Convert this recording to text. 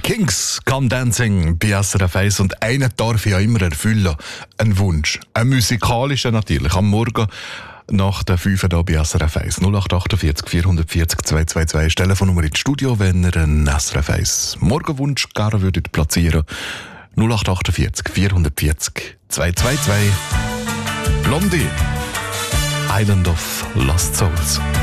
Kings, Come Dancing bei SRF 1. Und einen darf ich ja immer erfüllen. Ein Wunsch. Ein musikalischer natürlich. Am Morgen nach der 5 hier bei SRF 1. 0848 440 222 ist die Telefonnummer ins Studio, wenn ihr einen SRF 1 Morgenwunsch gerne würdet platzieren. 0848 440 222. Blondie. Island of Lost Souls.